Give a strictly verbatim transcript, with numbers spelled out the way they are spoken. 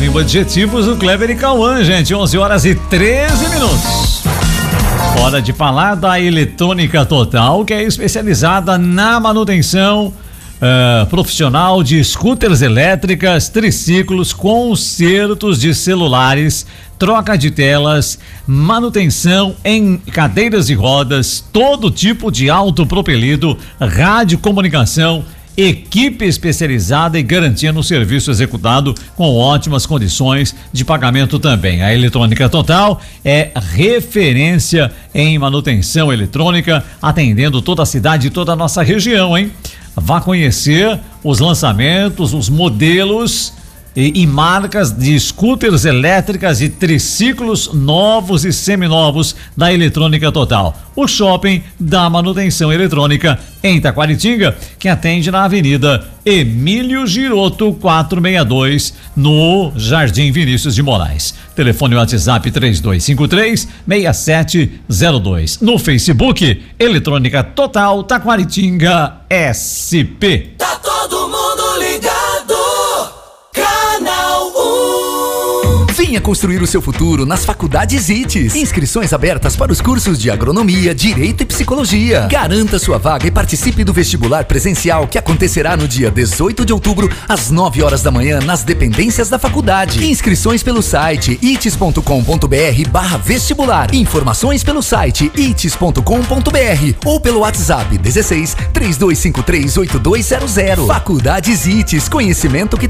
Carimbo Adjetivos do Kleber e Cauã, gente. onze horas e treze minutos. Hora de falar da Eletrônica Total, que é especializada na manutenção Uh, profissional de scooters elétricas, triciclos, consertos de celulares, troca de telas, manutenção em cadeiras de rodas, todo tipo de autopropelido, radiocomunicação, equipe especializada e garantia no serviço executado com ótimas condições de pagamento também. A Eletrônica Total é referência em manutenção eletrônica, atendendo toda a cidade e toda a nossa região, hein? Vá conhecer os lançamentos, os modelos e, e marcas de scooters elétricas e triciclos novos e seminovos da Eletrônica Total. O shopping da manutenção eletrônica em Taquaritinga, que atende na Avenida Emílio Giroto quatrocentos e sessenta e dois, no Jardim Vinícius de Moraes. Telefone WhatsApp três dois cinco três, seis sete zero dois. No Facebook, Eletrônica Total Taquaritinga S P. Tá todo mundo ligado, Canal um. Venha construir o seu futuro nas faculdades I T E S. Inscrições abertas para os cursos de agronomia, direito e psicologia. Garanta sua vaga e participe do vestibular presencial que acontecerá no dia dezoito de outubro, às nove horas da manhã, nas dependências da faculdade. Inscrições pelo site ites ponto com ponto br barra vestibular. Informações pelo site ites ponto com ponto br ou pelo WhatsApp dezesseis, três dois cinco três, oito dois zero zero. Faculdades I T E S, conhecimento que